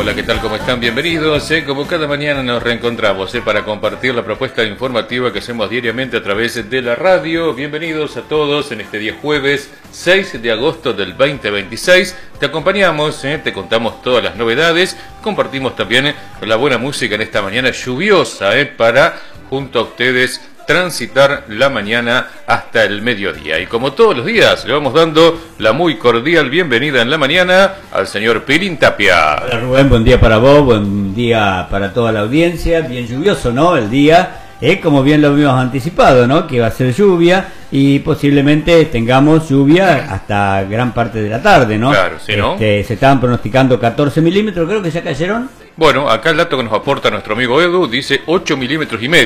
Hola, ¿qué tal? ¿Cómo están? Bienvenidos. Como cada mañana nos reencontramos para compartir la propuesta informativa que hacemos diariamente a través de la radio. Bienvenidos a todos en este día jueves 6 de agosto del 2026. Te acompañamos, te contamos todas las novedades, compartimos también la buena música en esta mañana lluviosa para, junto a ustedes, transitar la mañana hasta el mediodía. Y como todos los días, le vamos dando la muy cordial bienvenida en la mañana al señor Pirín Tapia. Hola Rubén, buen día para vos, buen día para toda la audiencia. Bien lluvioso, ¿no? El día, como bien lo habíamos anticipado, ¿no? Que va a ser lluvia y posiblemente tengamos lluvia hasta gran parte de la tarde, ¿no? Claro, sí, ¿no? Se estaban pronosticando 14 milímetros, creo que ya cayeron. Bueno, acá el dato que nos aporta nuestro amigo Edu dice 8,5 milímetros.